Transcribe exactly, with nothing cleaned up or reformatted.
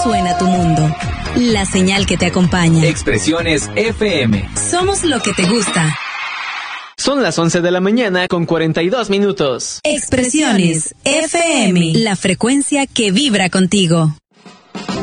suena tu mundo. La señal que te acompaña. Expresiones F M. Somos lo que te gusta. Son las once de la mañana con cuarenta y dos minutos. Expresiones F M. La frecuencia que vibra contigo.